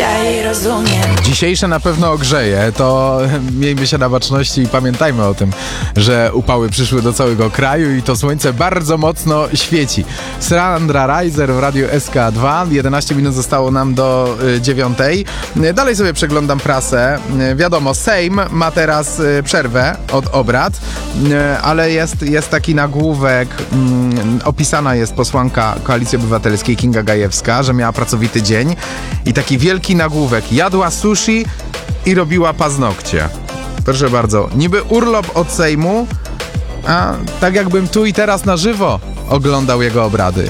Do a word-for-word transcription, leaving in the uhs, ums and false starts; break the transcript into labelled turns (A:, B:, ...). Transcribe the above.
A: dzisiaj rozumiem.
B: Dzisiejsze na pewno ogrzeje, to miejmy się na baczności i pamiętajmy o tym, że upały przyszły do całego kraju i to słońce bardzo mocno świeci. Sandra Reiser w Radiu S K dwa, jedenaście minut zostało nam do y, dziewiątej. Dalej sobie przeglądam prasę. Y, wiadomo, Sejm ma teraz y, przerwę od obrad, y, ale jest, jest taki nagłówek, y, opisana jest posłanka Koalicji Obywatelskiej Kinga Gajewska, że miała pracowity dzień i taki wielki nagłówek: jadła sushi i robiła paznokcie. Proszę bardzo, niby urlop od Sejmu, a tak jakbym tu i teraz na żywo oglądał jego obrady.